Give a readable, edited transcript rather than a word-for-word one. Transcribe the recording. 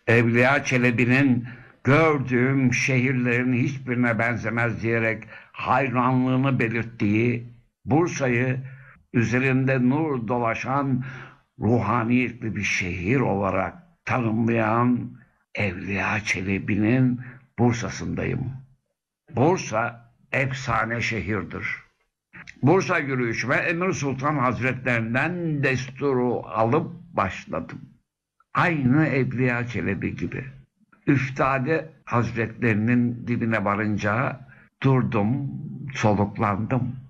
Evliya Çelebi'nin gördüğüm şehirlerin hiçbirine benzemez diyerek hayranlığını belirttiği, Bursa'yı üzerinde nur dolaşan ruhaniyetli bir şehir olarak tanımlayan Evliya Çelebi'nin Bursa'sındayım. Bursa efsane şehirdir. Bursa yürüyüşüme Emir Sultan Hazretlerinden desturu alıp başladım. Aynı Evliya Çelebi gibi. Üftade Hazretlerinin dibine varınca durdum, soluklandım.